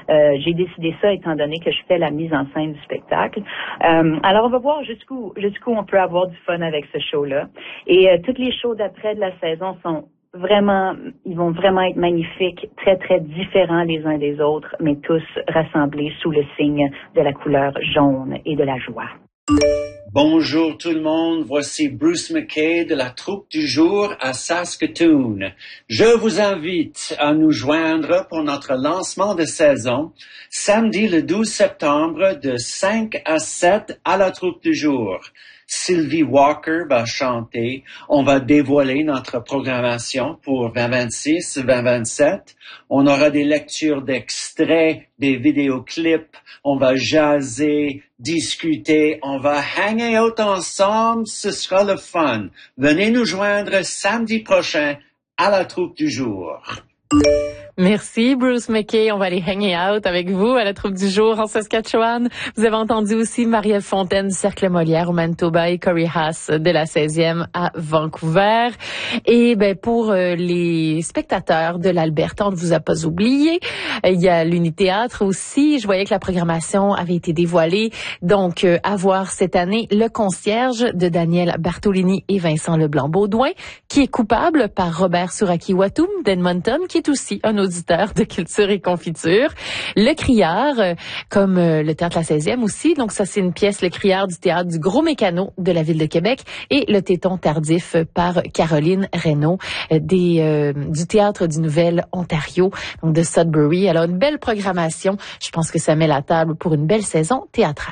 J'ai décidé ça étant donné que je fais la mise en scène du spectacle. Alors, on va voir jusqu'où on peut avoir du fun avec ce show-là. Et toutes les shows d'après de la saison ils vont vraiment être magnifiques, très, très différents les uns des autres, mais tous rassemblés sous le signe de la couleur jaune et de la joie. Bonjour tout le monde, voici Bruce McKay de la troupe du jour à Saskatoon. Je vous invite à nous joindre pour notre lancement de saison, samedi le 12 septembre de 5 à 7 à la troupe du jour. Sylvie Walker va chanter. On va dévoiler notre programmation pour 2026-2027. On aura des lectures d'extraits, des vidéoclips. On va jaser, discuter. On va hang out ensemble. Ce sera le fun. Venez nous joindre samedi prochain à la troupe du jour. Merci Bruce McKay. On va aller hang out avec vous à la troupe du jour en Saskatchewan. Vous avez entendu aussi Marie-Ève Fontaine du Cercle Molière au Manitoba et Corey Haas de la 16e à Vancouver. Et pour les spectateurs de l'Alberta, on ne vous a pas oublié. Il y a l'Uni-Théâtre aussi. Je voyais que la programmation avait été dévoilée. Donc, à voir cette année, Le Concierge de Daniel Bartolini et Vincent Leblanc-Baudouin, qui est coupable par Robert Suraki-Watum d'Edmonton, qui est aussi un auditeur de culture et confiture. Le Criard, comme le Théâtre La 16e aussi. Donc ça, c'est une pièce, Le Criard du Théâtre du Gros Mécano de la Ville de Québec. Et Le Téton tardif par Caroline Reynaud du Théâtre du Nouvel-Ontario, donc de Sudbury. Alors, une belle programmation. Je pense que ça met la table pour une belle saison théâtrale.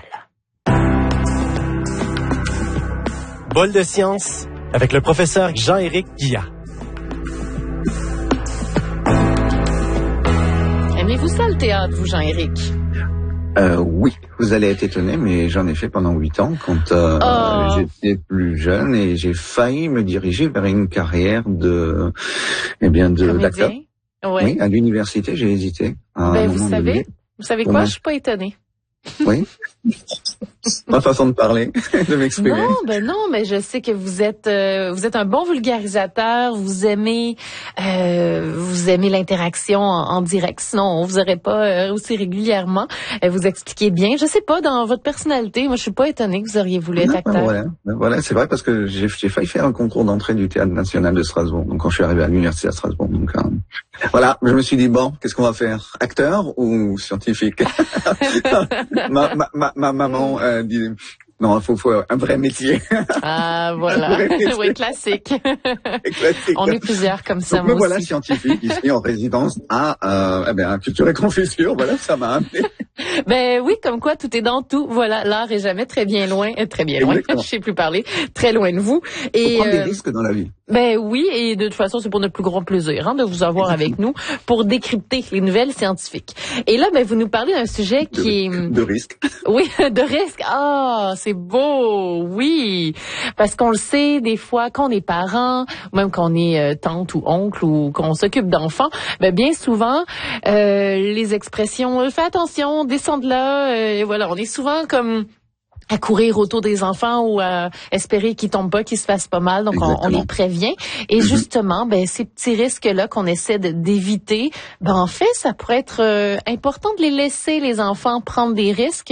Bol de science avec le professeur Jean-Éric Guillat. Aimez-vous ça, le théâtre, vous, Jean-Éric? Oui, vous allez être étonné, mais j'en ai fait pendant 8 ans quand j'étais plus jeune et j'ai failli me diriger vers une carrière d'acteur. Ouais. Oui, à l'université, j'ai hésité. Vous savez quoi? Je suis pas étonnée. Oui. Ma façon de parler, de m'exprimer. Non, mais je sais que vous êtes un bon vulgarisateur, vous aimez l'interaction en direct, sinon on vous aurait pas aussi régulièrement. Vous expliquez bien, je sais pas, dans votre personnalité, moi je suis pas étonnée que vous auriez voulu être acteur. Voilà, c'est vrai parce que j'ai failli faire un concours d'entrée du Théâtre National de Strasbourg, donc quand je suis arrivé à l'université à Strasbourg, donc voilà, je me suis dit qu'est-ce qu'on va faire, acteur ou scientifique? Ma maman dit non, il faut un vrai métier. Ah, voilà. Oui, classique. On est plusieurs comme ça, donc, moi me voilà aussi. scientifique ici en résidence à culture et confiture. Voilà, ça m'a amené. Oui, comme quoi tout est dans tout. Voilà, l'art est jamais très bien loin. Je sais plus parler. Très loin de vous. Et prendre des risques dans la vie. Oui, et de toute façon, c'est pour notre plus grand plaisir de vous avoir avec nous pour décrypter les nouvelles scientifiques. Et là, vous nous parlez d'un sujet qui est... De risque. Oui, de risque. Ah, c'est beau, oui. Parce qu'on le sait, des fois, quand on est parent, même quand on est tante ou oncle ou qu'on s'occupe d'enfants, bien souvent, les expressions « fais attention, descends de là », voilà, on est souvent comme... à courir autour des enfants ou à espérer qu'ils tombent pas, qu'ils se fassent pas mal. Donc, on les prévient. Et justement, ces petits risques-là qu'on essaie d'éviter, en fait, ça pourrait être important de les laisser, les enfants, prendre des risques.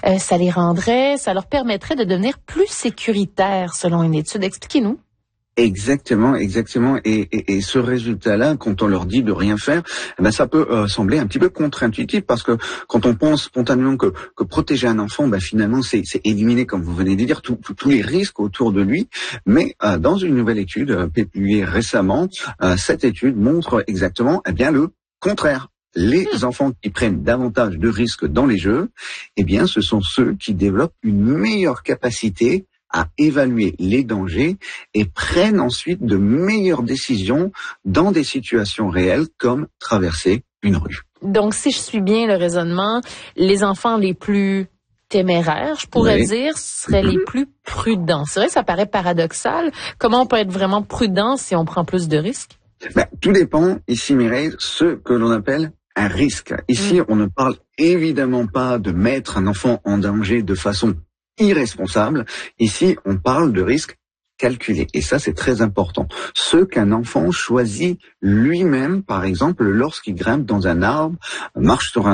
Ça leur permettrait de devenir plus sécuritaires, selon une étude. Expliquez-nous. Exactement. Et ce résultat-là, quand on leur dit de rien faire, ça peut sembler un petit peu contre-intuitif parce que quand on pense spontanément que protéger un enfant, finalement, c'est éliminer, comme vous venez de dire, tous les risques autour de lui. Mais dans une nouvelle étude publiée récemment, cette étude montre exactement, le contraire. Les enfants qui prennent davantage de risques dans les jeux, ce sont ceux qui développent une meilleure capacité à évaluer les dangers et prennent ensuite de meilleures décisions dans des situations réelles comme traverser une rue. Donc, si je suis bien le raisonnement, les enfants les plus téméraires, je pourrais dire, seraient les plus prudents. C'est vrai, ça paraît paradoxal. Comment on peut être vraiment prudent si on prend plus de risques? Tout dépend, ici Mireille, ce que l'on appelle un risque. Ici, on ne parle évidemment pas de mettre un enfant en danger de façon irresponsable. Ici, on parle de risques calculés. Et ça, c'est très important. Ce qu'un enfant choisit lui-même, par exemple, lorsqu'il grimpe dans un arbre, marche sur un